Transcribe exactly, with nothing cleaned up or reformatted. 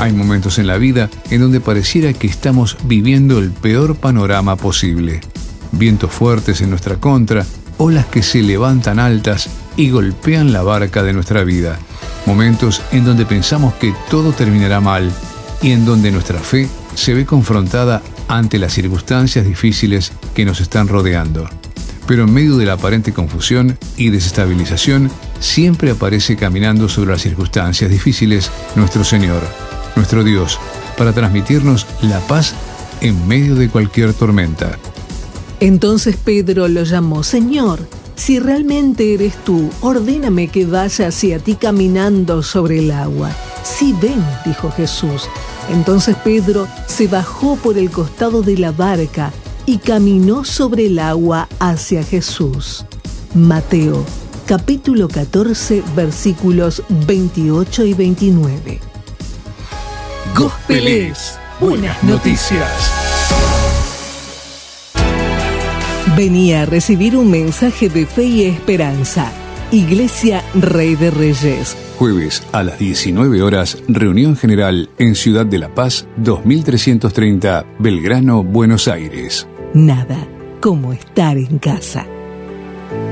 Hay momentos en la vida en donde pareciera que estamos viviendo el peor panorama posible. Vientos fuertes en nuestra contra, olas que se levantan altas y golpean la barca de nuestra vida. Momentos en donde pensamos que todo terminará mal y en donde nuestra fe se ve confrontada ante las circunstancias difíciles que nos están rodeando. Pero en medio de la aparente confusión y desestabilización, siempre aparece caminando sobre las circunstancias difíciles nuestro Señor, nuestro Dios, para transmitirnos la paz en medio de cualquier tormenta. Entonces Pedro lo llamó: Señor, si realmente eres tú, ordéname que vaya hacia ti caminando sobre el agua. Sí, ven, dijo Jesús. Entonces Pedro se bajó por el costado de la barca y caminó sobre el agua hacia Jesús. Mateo, capítulo catorce, versículos veintiocho y veintinueve. Gospelés, buenas noticias. Venía a recibir un mensaje de fe y esperanza. Iglesia Rey de Reyes. Jueves a las diecinueve horas, reunión general en Ciudad de la Paz, dos mil trescientos treinta, Belgrano, Buenos Aires. Nada como estar en casa.